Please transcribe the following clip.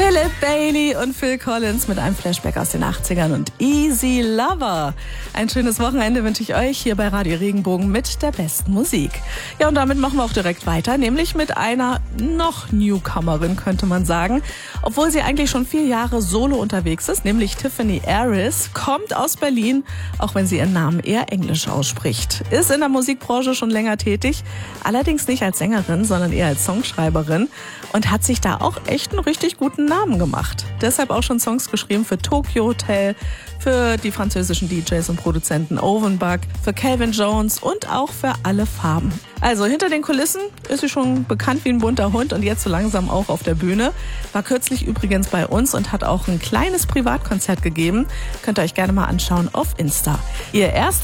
Philip Bailey und Phil Collins mit einem Flashback aus den 80ern und Easy Lover. Ein schönes Wochenende wünsche ich euch hier bei Radio Regenbogen mit der besten Musik. Ja, und damit machen wir auch direkt weiter, nämlich mit einer noch Newcomerin, könnte man sagen. Obwohl sie eigentlich schon 4 Jahre solo unterwegs ist, nämlich Tiffany Aris, kommt aus Berlin, auch wenn sie ihren Namen eher englisch ausspricht. Ist in der Musikbranche schon länger tätig, allerdings nicht als Sängerin, sondern eher als Songschreiberin und hat sich da auch echt einen richtig guten Namen gemacht. Deshalb auch schon Songs geschrieben für Tokyo Hotel, für die französischen DJs und Produzenten Ovenbug, für Calvin Jones und auch für Alle Farben. Also hinter den Kulissen ist sie schon bekannt wie ein bunter Hund und jetzt so langsam auch auf der Bühne. War kürzlich übrigens bei uns und hat auch ein kleines Privatkonzert gegeben. Könnt ihr euch gerne mal anschauen auf Insta. Ihr erster